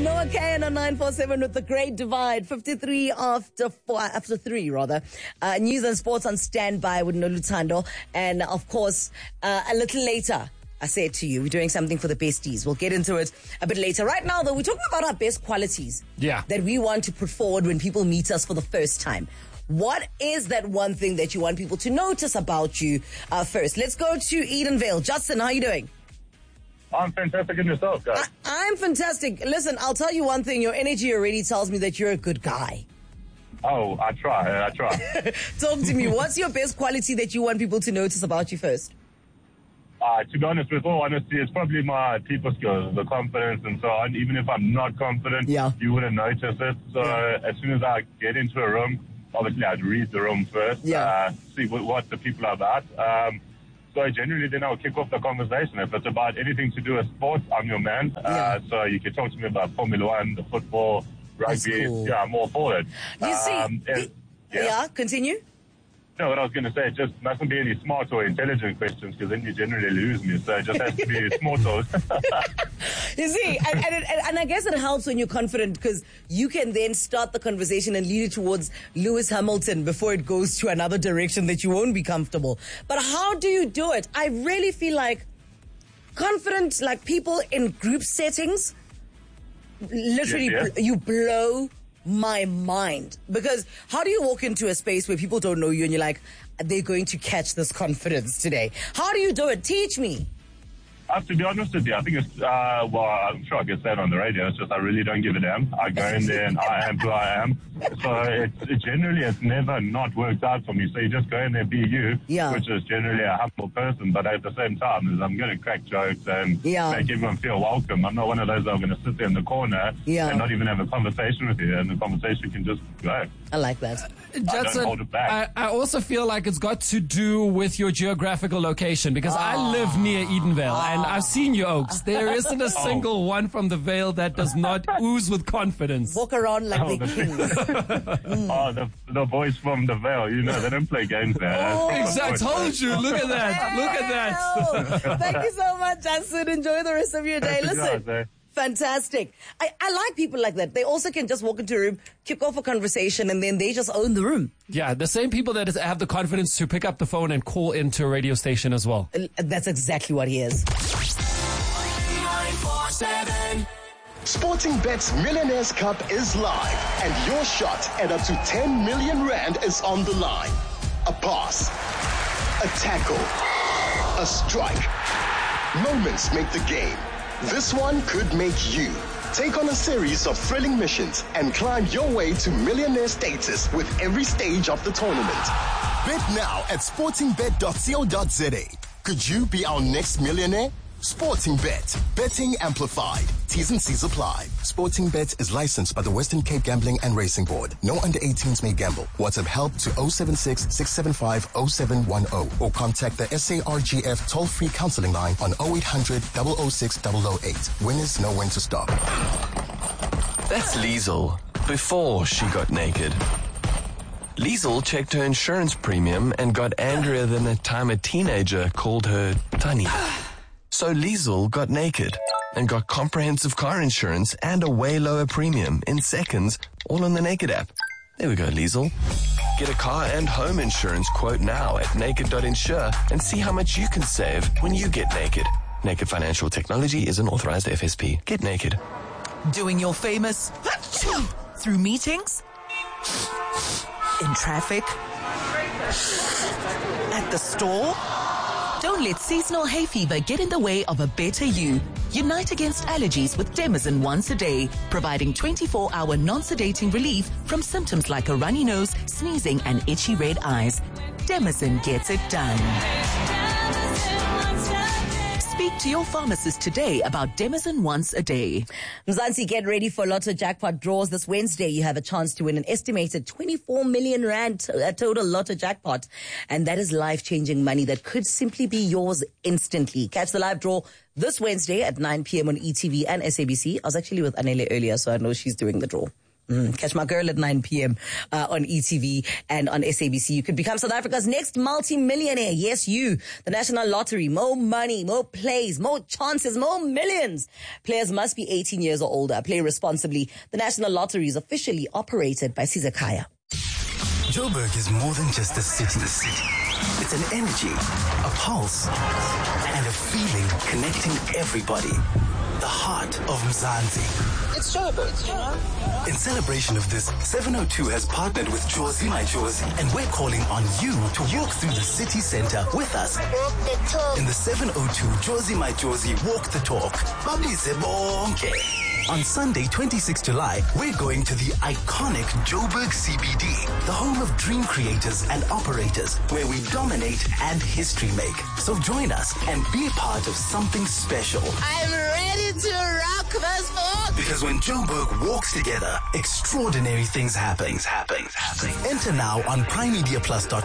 Noah Kahan on 947 with The Great Divide. 53 after 3, rather. News and sports on standby with Noluthando. And of course, a little later, I said to you, we're doing something for the besties. We'll get into it a bit later. Right now, though, we're talking about our best qualities. Yeah. That we want to put forward when people meet us for the first time. What is that one thing that you want people to notice about you first? Let's go to Edenvale. Justin, how are you doing? I'm fantastic in yourself, guys. I'm fantastic. Listen, I'll tell you one thing. Your energy already tells me that you're a good guy. Oh, I try. Talk to me. What's your best quality that you want people to notice about you first? To be honest, with all honesty, it's probably my people skills, the confidence and so on. Even if I'm not confident, you wouldn't notice it. So as soon as I get into a room, obviously I'd read the room first, see what the people are about. So generally then I'll kick off the conversation. If it's about anything to do with sports, I'm your man. So you can talk to me about Formula One, the football, rugby. Cool. Yeah, I'm all for it. You see, continue. No, what I was going to say, it just mustn't be any smart or intelligent questions because then you generally lose me. So it just has to be small talk. You see, and I guess it helps when you're confident because you can then start the conversation and lead it towards Lewis Hamilton before it goes to another direction that you won't be comfortable. But how do you do it? I really feel like confident, like people in group settings, literally you blow my mind. Because how do you walk into a space where people don't know you and you're like, they're going to catch this confidence today? How do you do it? Teach me. I have to be honest with you. I think it's, well, I'm sure I get that on the radio. It's just I really don't give a damn. I go in there and I am who I am. So it's never not worked out for me. So you just go in there, be you, which is generally a humble person. But at the same time, is I'm going to crack jokes and make everyone feel welcome. I'm not one of those that are going to sit there in the corner and not even have a conversation with you. And the conversation can just go. I like that. Judson, I also feel like it's got to do with your geographical location because I live near Edenvale and I've seen your Oaks. There isn't a single one from the Vale that does not ooze with confidence. Walk around like the kings. The boys from the Vale, you know, they don't play games there. Exactly. Told you. Look at that. Look at that. Thank you so much, Justin. Enjoy the rest of your day. Listen. Fantastic. I like people like that. They also can just walk into a room, kick off a conversation, and then they just own the room. Yeah, the same people that have the confidence to pick up the phone and call into a radio station as well. That's exactly what he is. 947. Sporting Bet's Millionaires Cup is live, and your shot at up to 10 million rand is on the line. A pass, a tackle, a strike. Moments make the game. This one could make you. Take on a series of thrilling missions and climb your way to millionaire status with every stage of the tournament. Bet now at sportingbet.co.za. Could you be our next millionaire? Sporting Bet. Betting amplified. T's and C's apply. Sporting Bet is licensed by the Western Cape Gambling and Racing Board. No under 18s may gamble. WhatsApp help to 076-675-0710 or contact the SARGF toll-free counseling line on 0800 006 008. Winners know when to stop. That's Liesel before she got naked. Liesel checked her insurance premium and got angrier than the time a teenager called her Tani. So Liesel got naked and got comprehensive car insurance and a way lower premium in seconds, all on the Naked app. There we go, Liesel. Get a car and home insurance quote now at naked.insure and see how much you can save when you get naked. Naked Financial Technology is an authorized FSP. Get naked. Doing your famous through meetings, in traffic, at the store. Don't let seasonal hay fever get in the way of a better you. Unite against allergies with Demazin once a day, providing 24-hour non-sedating relief from symptoms like a runny nose, sneezing, and itchy red eyes. Demazin gets it done. Speak to your pharmacist today about Demazin once a day. Mzansi, get ready for Lotto jackpot draws. This Wednesday, you have a chance to win an estimated 24 million rand total Lotto jackpot. And that is life-changing money that could simply be yours instantly. Catch the live draw this Wednesday at 9 p.m. on ETV and SABC. I was actually with Anele earlier, so I know she's doing the draw. Catch my girl at 9 p.m. On ETV and on SABC. You could become South Africa's next multi-millionaire. Yes, you. The National Lottery. More money, more plays, more chances, more millions. Players must be 18 years or older. Play responsibly. The National Lottery is officially operated by Caesar Khaya. Joburg is more than just a city. It's an energy, a pulse, and a feeling connecting everybody. The heart of Mzansi. It's Joburg, you know? In celebration of this, 702 has partnered with Jozi My Jozi, and we're calling on you to walk through the city center with us. Walk the talk. In the 702 Jozi My Jozi Walk the Talk. Babize bonke. On Sunday, 26 July, we're going to the iconic Joburg CBD, the home of dream creators and operators, where we dominate and history make. So join us and be a part of something special. I'm ready to rock this boat. Because when Joburg walks together, extraordinary things happen. Enter now on PrimeMediaPlus.com.